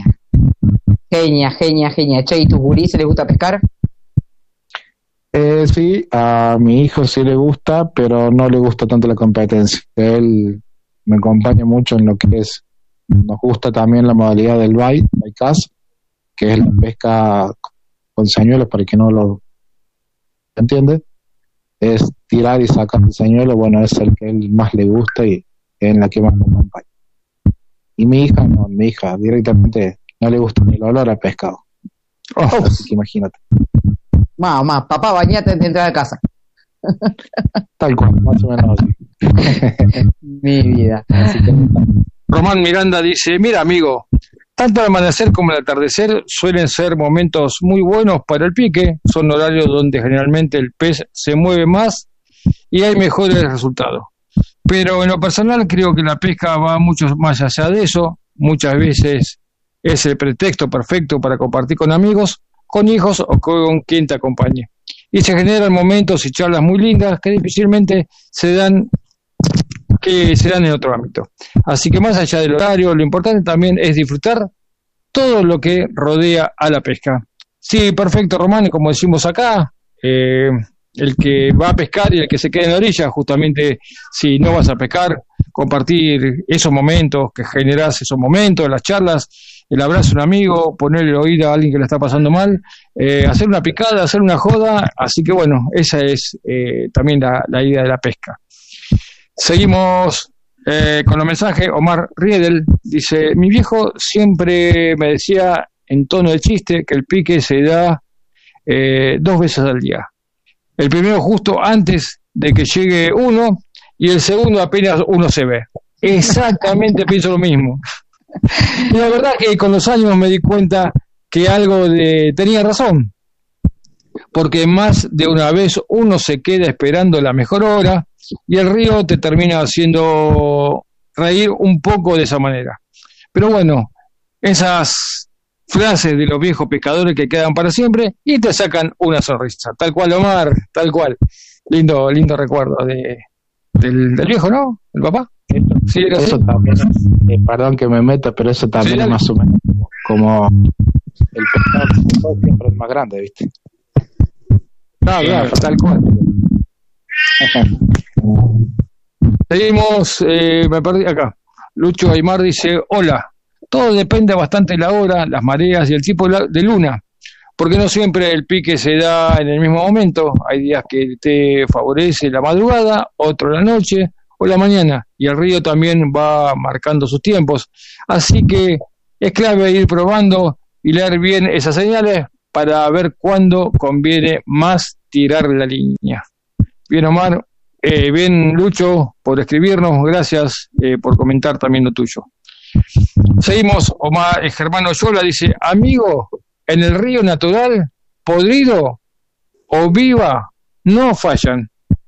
Genia. Che, ¿y tus gurís se les gusta pescar? Sí, a mi hijo sí le gusta, pero no le gusta tanto la competencia. Él me acompaña mucho en lo que es, nos gusta también la modalidad del bycast, que es la pesca con señuelos, para el que no lo entiende, es tirar y sacar el señuelo. Bueno, es el que él más le gusta y es en la que más me acompaña. Y mi hija directamente no le gusta ni el olor a pescado. Así que imagínate. Mamá, papá, bañate antes de entrar a casa. Tal cual, más o menos así. Mi vida. Román Miranda dice, mira amigo, tanto el amanecer como el atardecer suelen ser momentos muy buenos para el pique, son horarios donde generalmente el pez se mueve más y hay mejores resultados. Pero en lo personal creo que la pesca va mucho más allá de eso, muchas veces es el pretexto perfecto para compartir con amigos, con hijos o con quien te acompañe. Y se generan momentos y charlas muy lindas que difícilmente se dan en otro ámbito. Así que más allá del horario, lo importante también es disfrutar todo lo que rodea a la pesca. Sí, perfecto, Román, como decimos acá, el que va a pescar y el que se queda en la orilla, justamente si no vas a pescar, compartir esos momentos, que generás esos momentos, las charlas, el abrazo a un amigo, ponerle el oído a alguien que le está pasando mal, hacer una picada, hacer una joda. Así que bueno, esa es también la idea de la pesca. Seguimos con los mensajes. Omar Riedel dice, mi viejo siempre me decía en tono de chiste que el pique se da 2 veces al día. El primero justo antes de que llegue uno y el segundo apenas uno se ve. Exactamente pienso lo mismo. Y la verdad que con los años me di cuenta que tenía razón, porque más de una vez uno se queda esperando la mejor hora y el río te termina haciendo reír un poco de esa manera. Pero bueno, esas frases de los viejos pescadores que quedan para siempre y te sacan una sonrisa. Tal cual, Omar, tal cual. Lindo recuerdo del viejo, ¿no? ¿El papá? Sí, eso también, perdón que me meta, pero eso también es más o menos como el pescado siempre es más grande, ¿viste? Claro, tal cual. Seguimos, me perdí acá. Lucho Aymar dice, hola, todo depende bastante de la hora, las mareas y el tipo de luna, porque no siempre el pique se da en el mismo momento. Hay días que te favorece la madrugada, otro la noche o la mañana, y el río también va marcando sus tiempos. Así que es clave ir probando y leer bien esas señales para ver cuándo conviene más tirar la línea. Bien, Omar, bien, Lucho, por escribirnos, gracias por comentar también lo tuyo. Seguimos. Omar Germán Oyola dice, amigo, en el río natural, podrido o viva, no fallan.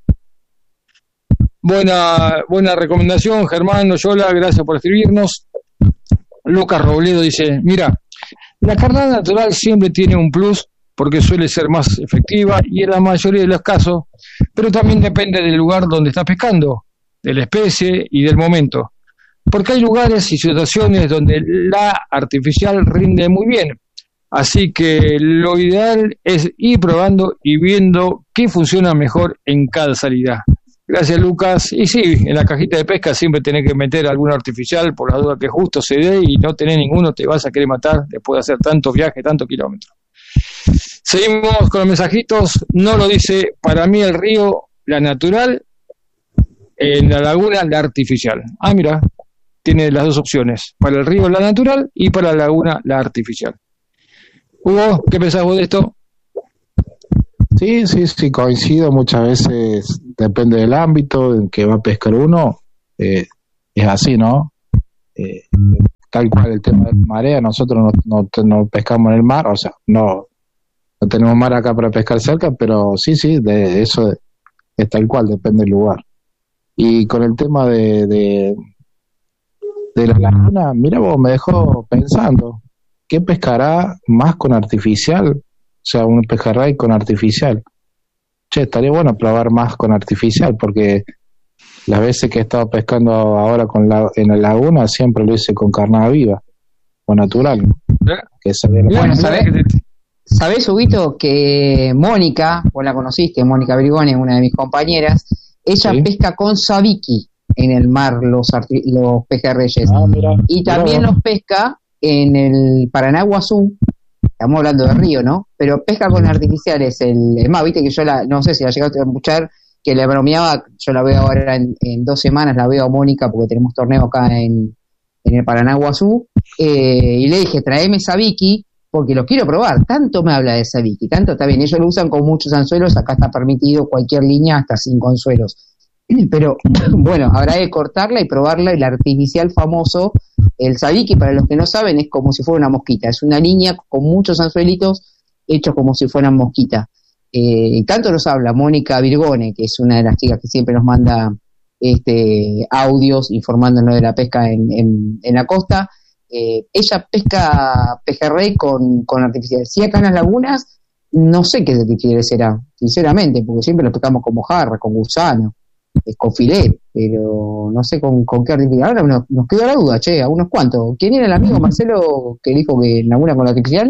Buena recomendación, Germán Oyola, gracias por escribirnos. Lucas Robledo dice, mira, la carnada natural siempre tiene un plus porque suele ser más efectiva y en la mayoría de los casos, pero también depende del lugar donde estás pescando, de la especie y del momento, porque hay lugares y situaciones donde la artificial rinde muy bien, así que lo ideal es ir probando y viendo qué funciona mejor en cada salida. Gracias, Lucas. Y sí, en la cajita de pesca siempre tenés que meter alguno artificial por la duda que justo se dé, y no tenés ninguno, te vas a querer matar después de hacer tanto viaje, tanto kilómetro. Seguimos con los mensajitos. No lo dice, para mí el río, la natural, en la laguna, la artificial. Ah, mira, tiene las dos opciones, para el río la natural y para la laguna la artificial. Hugo, ¿qué pensás vos de esto? Sí, coincido. Muchas veces depende del ámbito en que va a pescar uno, es así, ¿no? Tal cual el tema de la marea, nosotros no pescamos en el mar, o sea, no tenemos mar acá para pescar cerca, pero sí, de eso es tal cual, depende del lugar. Y con el tema de la laguna, mira vos, me dejó pensando, ¿qué pescará más con artificial? O sea, un pejerrey con artificial. Che, estaría bueno probar más con artificial, porque las veces que he estado pescando ahora en la laguna, siempre lo hice con carnada viva, o natural, ¿no? Que se ve bueno, ¿sabés, Huguito, que Mónica, vos la conociste, Mónica Brigone, una de mis compañeras, ella Sí. pesca con sabiki en el mar los pejerreyes. Mira, Y también mira. los pesca en el Paranaguazú, estamos hablando de río, ¿no? Pero pesca con artificiales. Es más, viste que yo no sé si la llegaste a escuchar, que la bromeaba, yo la veo ahora en 2 semanas, la veo a Mónica porque tenemos torneo acá en el Paranaguazú, y le dije, traeme sabiki, porque lo quiero probar. Tanto me habla de sabiki, tanto está bien, ellos lo usan con muchos anzuelos, acá está permitido cualquier línea hasta 5 anzuelos. Pero bueno, habrá que cortarla y probarla. El artificial famoso, el sabiki, para los que no saben, es como si fuera una mosquita, es una línea con muchos anzuelitos hechos como si fueran mosquitas. Y tanto nos habla Mónica Virgone, que es una de las chicas que siempre nos manda audios informándonos de la pesca en la costa. Ella pesca pejerrey con artificial. Si acá en las lagunas, no sé qué artificial será, sinceramente, porque siempre lo pescamos con mojarra, con gusano, con filet, pero no sé con qué artificial. Ahora nos quedó la duda, a unos cuantos. ¿Quién era el amigo Marcelo que dijo que laguna con artificial?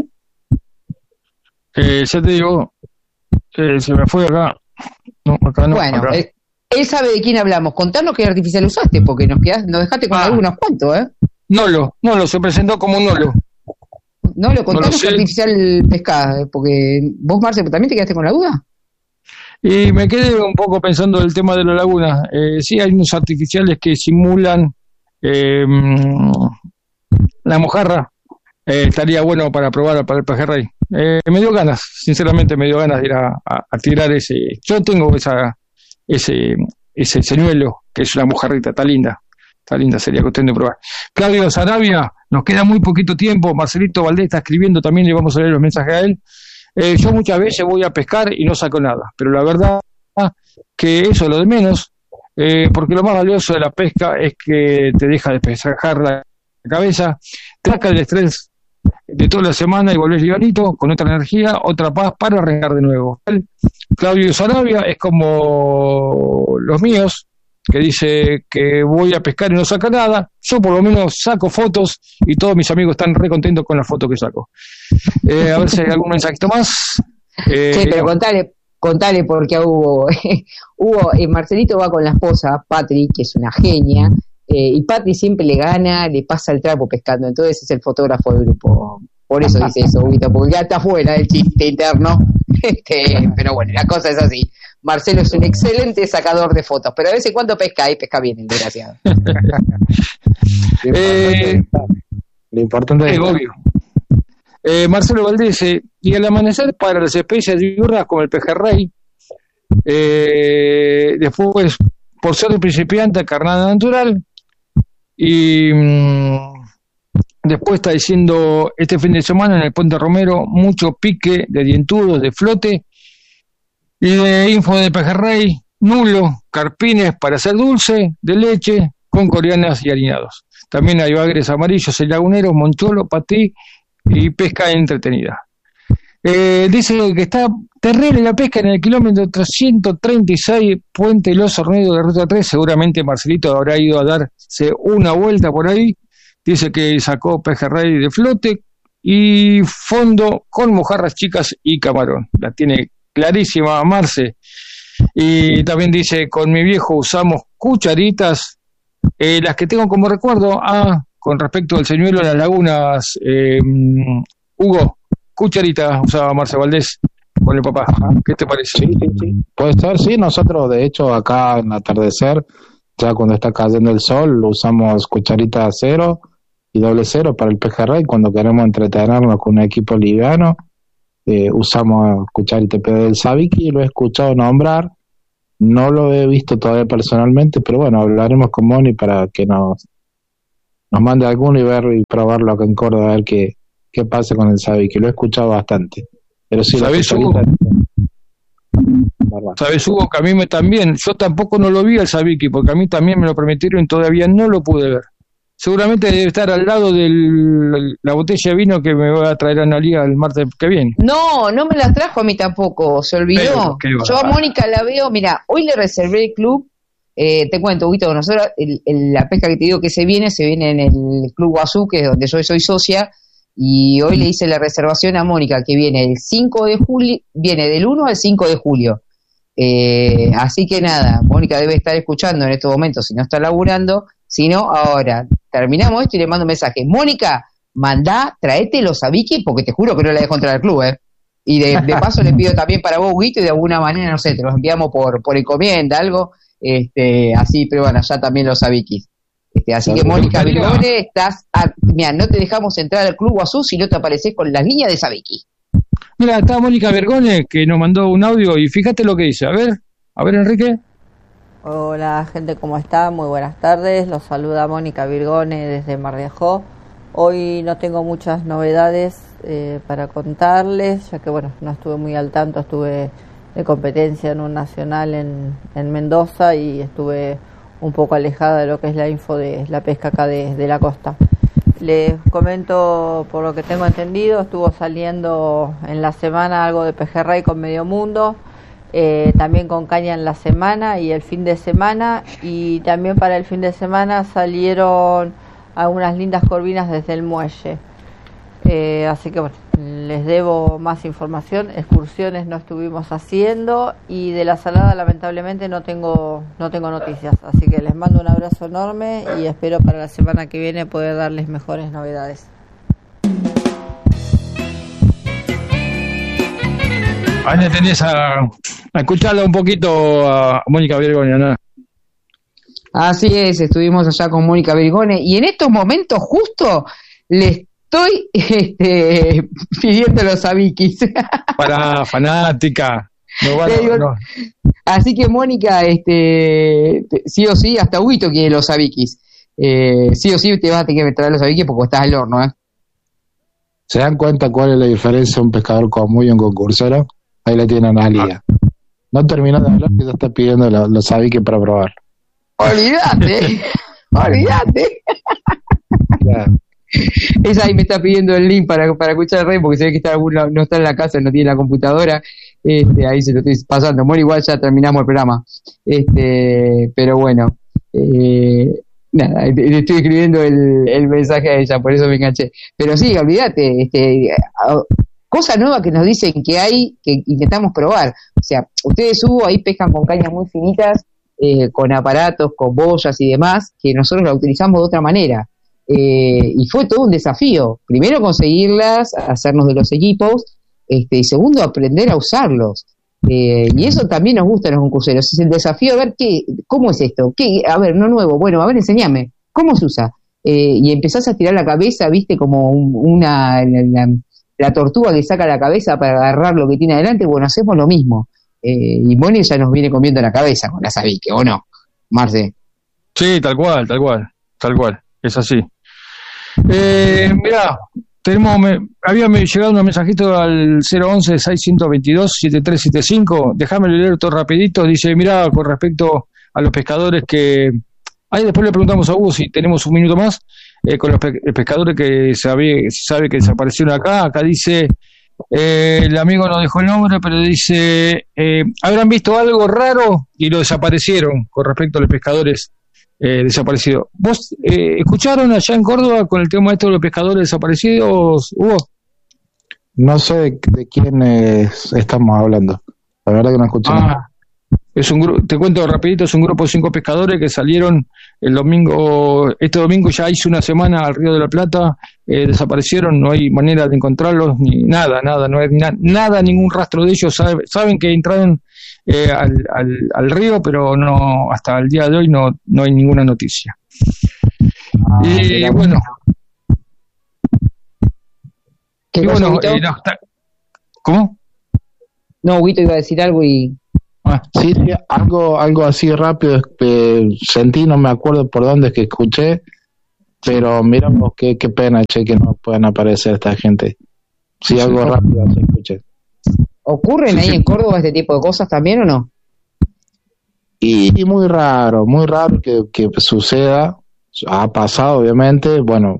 Ya te digo, se me fue acá. No, acá no. Bueno, acá. él sabe de quién hablamos. Contanos qué artificial usaste, porque nos dejaste con algunos cuantos, ¿eh? Nolo, se presentó como Nolo. No lo contanos sé. qué artificial pescás, porque vos, Marcelo, ¿también te quedaste con la duda? Y me quedé un poco pensando el tema de la laguna. Sí, hay unos artificiales que simulan la mojarra. Estaría bueno para probar para el pejerrey. Me dio ganas, sinceramente me dio ganas de ir a tirar ese. Yo tengo ese señuelo, que es una mojarrita, está linda, sería cuestión de probar. Claudio Sarabia, nos queda muy poquito tiempo. Marcelito Valdés está escribiendo, también le vamos a leer los mensajes a él. Yo muchas veces voy a pescar y no saco nada, pero la verdad que eso es lo de menos, porque lo más valioso de la pesca es que te deja despejar la cabeza, te saca el estrés de toda la semana y volvés livianito, con otra energía, otra paz para arrancar de nuevo. Claudio Sarabia es como los míos, que dice que voy a pescar y no saca nada. Yo por lo menos saco fotos y todos mis amigos están re contentos con las fotos que saco. A ver si hay algún mensajito más. Sí, pero contale porque Hugo, Marcelito va con la esposa, Patri, que es una genia, y Patri siempre le gana, le pasa el trapo pescando, entonces es el fotógrafo del grupo. Por eso dice eso, Huguito, porque ya está fuera del chiste interno. Pero bueno, la cosa es así. Marcelo es un excelente sacador de fotos, pero a veces cuando pesca, y pesca bien, el desgraciado. Lo importante es obvio. Marcelo Valdés, y al amanecer para las especies diurnas como el pejerrey, después por ser principiante carnada natural, y después está diciendo este fin de semana en el Puente Romero mucho pique de dientudos, de flote y de info de pejerrey, nulo, carpines para hacer dulce, de leche, con coreanas y harinados. También hay bagres amarillos, el lagunero, moncholo, patí y pesca entretenida. Dice que está terrible la pesca en el kilómetro 336, Puente Los Horneros de Ruta 3. Seguramente Marcelito habrá ido a darse una vuelta por ahí. Dice que sacó pejerrey de flote y fondo con mojarras chicas y camarón. La tiene clarísima Marce. Y también dice, con mi viejo usamos cucharitas, las que tengo como recuerdo, con respecto al señuelo en las lagunas, Hugo, cucharita usaba Marce Valdés con el papá. ¿Qué te parece? Sí. Puede ser, sí. Nosotros, de hecho, acá en Atardecer Ya cuando está cayendo el sol usamos cucharita 0 y doble 0 para el pejerrey. Cuando queremos entretenernos con un equipo liviano, usamos cucharita PD del sabiki. Lo he escuchado nombrar, no lo he visto todavía personalmente, pero bueno, hablaremos con Moni para que nos mande alguno y ver y probarlo acá en Córdoba, a ver qué pasa con el sabiki. Lo he escuchado bastante, pero sí, ¿sabés, la Hugo? cucharita... ¿Sabes, Hugo, que a mí también, yo tampoco no lo vi al sabiki, porque a mí también me lo permitieron y todavía no lo pude ver? Seguramente debe estar al lado de la botella de vino que me va a traer Analía el martes que viene. No me la trajo a mí tampoco, se olvidó. Yo a Mónica la veo, mira, hoy le reservé el club, te cuento, Huguito, nosotros la pesca que te digo que se viene en el Club Guazú, que es donde yo soy socia, y hoy le hice la reservación a Mónica, que viene el 5 de julio, viene del 1 al 5 de julio. Así que nada, Mónica debe estar escuchando en estos momentos, si no está laburando, si no, ahora terminamos esto y le mando un mensaje. Mónica, traete los sabiki, porque te juro que no la dejo entrar al club, y de paso le pido también para vos, Huguito, y de alguna manera, no sé, te los enviamos por encomienda, algo, así, pero bueno, ya también los sabikis. Así que Mónica Virgone, mira, no te dejamos entrar al Club Guazú si no te apareces con las líneas de sabiki. Mira, está Mónica Vergone, que nos mandó un audio, y fíjate lo que dice. A ver, Enrique. Hola, gente, ¿cómo está? Muy buenas tardes. Los saluda Mónica Virgone desde Mar de Ajó. Hoy no tengo muchas novedades para contarles, ya que, bueno, no estuve muy al tanto. Estuve de competencia en un nacional en Mendoza y estuve un poco alejada de lo que es la info de la pesca acá de la costa. Les comento, por lo que tengo entendido, estuvo saliendo en la semana algo de pejerrey con medio mundo, también con caña en la semana y el fin de semana, y también para el fin de semana salieron algunas lindas corvinas desde el muelle. Así que bueno, les debo más información. Excursiones no estuvimos haciendo y de la salada lamentablemente no tengo noticias, así que les mando un abrazo enorme y espero para la semana que viene poder darles mejores novedades. Ahí tenés a escucharla un poquito a Mónica Virgone, ¿no? Así es, estuvimos allá con Mónica Virgone y en estos momentos justo les estoy pidiendo los sabikis. Para fanática. No. Así que Mónica, sí o sí, hasta Huguito quiere los sabikis. Sí o sí te vas a tener que traer los sabikis porque estás al horno, ¿Se dan cuenta cuál es la diferencia de un pescador común y un concursero? Ahí la tienen a Lía. No terminó de hablar que ya está pidiendo los sabikis para probar. Olvídate. Claro. Esa ahí me está pidiendo el link para escuchar el rey porque se ve que no está en la casa, no tiene la computadora. Ahí se lo estoy pasando. Bueno, igual ya terminamos el programa. Pero bueno, nada, le estoy escribiendo el mensaje a ella, por eso me enganché. Pero sí, olvídate, cosa nueva que nos dicen que hay, que intentamos probar. O sea, ustedes ahí pescan con cañas muy finitas, con aparatos, con boyas y demás, que nosotros la utilizamos de otra manera. Y fue todo un desafío. Primero conseguirlas, hacernos de los equipos, y segundo aprender a usarlos. Y eso también nos gusta a los concurseros. Es el desafío a ver cómo es esto. A ver, no nuevo. Bueno, a ver, enséñame. ¿Cómo se usa? Y empezás a tirar la cabeza, viste, como la tortuga que saca la cabeza para agarrar lo que tiene adelante. Bueno, hacemos lo mismo. Y Moni ya nos viene comiendo la cabeza con la sabique, ¿o no, Marce? Sí, tal cual. Es así. Mirá, había llegado un mensajito al 011-622-7375. Déjame leer todo rapidito. Dice, mirá, con respecto a los pescadores que... Ahí después le preguntamos a Hugo si tenemos un minuto más, con los pescadores que sabe que desaparecieron acá. Acá dice, el amigo no dejó el nombre, pero dice, habrán visto algo raro y lo desaparecieron con respecto a los pescadores desaparecidos. ¿Vos escucharon allá en Córdoba con el tema de los pescadores desaparecidos, Hugo? No sé de quién estamos hablando. La verdad que no escuché nada. Es te cuento rapidito, es un grupo de 5 pescadores que salieron el domingo, este domingo ya hizo una semana al Río de la Plata, desaparecieron, no hay manera de encontrarlos, ni nada, no hay nada, ningún rastro de ellos. Saben que entraron al río, pero no, hasta el día de hoy no hay ninguna noticia. Y bueno, ¿cómo? No, Huguito iba a decir algo y... Sí, algo así rápido, sentí, no me acuerdo por dónde es que escuché, pero miramos qué pena, che, que no puedan aparecer esta gente. Sí, algo rápido así escuché. ¿Ocurren ahí en Córdoba este tipo de cosas también o no? Y muy raro que suceda. Ha pasado, obviamente. Bueno,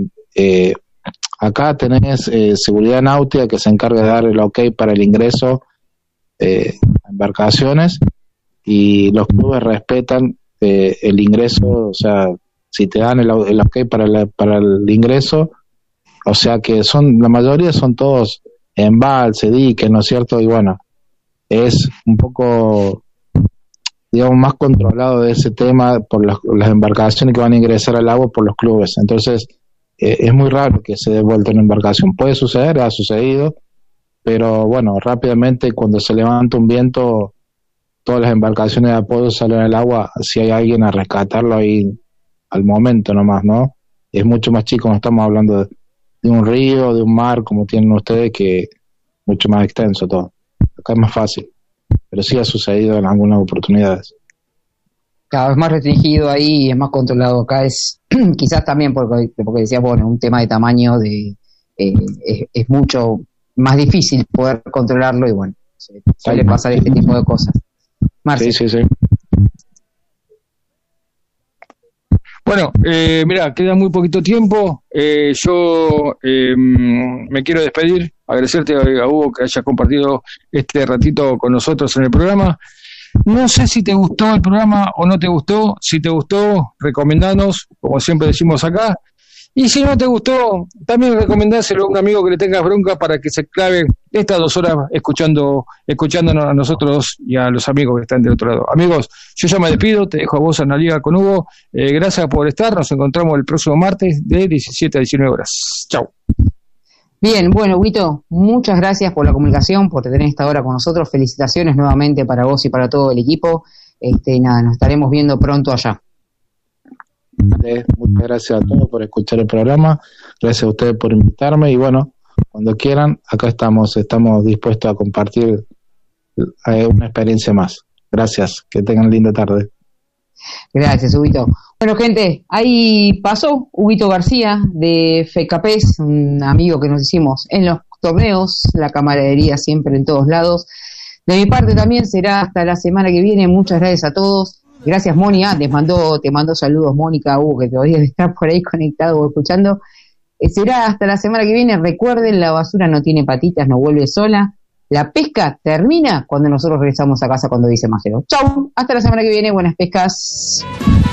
acá tenés Seguridad Náutica que se encarga de dar el ok para el ingreso a embarcaciones, y los clubes respetan el ingreso. O sea, si te dan el ok para el ingreso, o sea que la mayoría son todos embalse, diques, ¿no es cierto? Y bueno, es un poco, digamos, más controlado de ese tema por las embarcaciones que van a ingresar al agua por los clubes. Entonces, es muy raro que se dé vuelta una embarcación. Puede suceder, ha sucedido, pero bueno, rápidamente cuando se levanta un viento, todas las embarcaciones de apoyo salen al agua, si hay alguien a rescatarlo ahí al momento nomás, ¿no? Es mucho más chico, no estamos hablando de un río, de un mar como tienen ustedes, que mucho más extenso todo. Acá es más fácil, pero sí ha sucedido en algunas oportunidades. Cada vez más restringido ahí y es más controlado. Acá es quizás también porque decía, bueno, un tema de tamaño es mucho más difícil poder controlarlo y bueno, suele pasar este tipo de cosas. Marce. Sí. Bueno, mira, queda muy poquito tiempo. Yo me quiero despedir, agradecerte a Hugo que haya compartido este ratito con nosotros en el programa. No sé si te gustó el programa o no te gustó. Si te gustó, recomendanos, como siempre decimos acá. Y si no te gustó, también recomendáselo a un amigo que le tengas bronca para que se clave estas 2 horas escuchándonos a nosotros y a los amigos que están del otro lado. Amigos, yo ya me despido, te dejo a vos en la liga con Hugo. Gracias por estar, nos encontramos el próximo martes de 17 a 19 horas. Chau. Bien, bueno, Huguito, muchas gracias por la comunicación, por tener esta hora con nosotros. Felicitaciones nuevamente para vos y para todo el equipo. Nada, nos estaremos viendo pronto allá. Muchas gracias a todos por escuchar el programa, gracias a ustedes por invitarme y bueno, cuando quieran, acá estamos dispuestos a compartir una experiencia más. Gracias, que tengan linda tarde. Gracias, Huguito. Bueno, gente, ahí pasó Huguito García de FECAPES, un amigo que nos hicimos en los torneos, la camaradería siempre en todos lados. De mi parte también será hasta la semana que viene. Muchas gracias a todos. Gracias, Mónica, te mando saludos, Mónica, que todavía debe estar por ahí conectado o escuchando. Será hasta la semana que viene. Recuerden, la basura no tiene patitas, no vuelve sola. La pesca termina cuando nosotros regresamos a casa, cuando dice Majero. Chau, hasta la semana que viene, buenas pescas.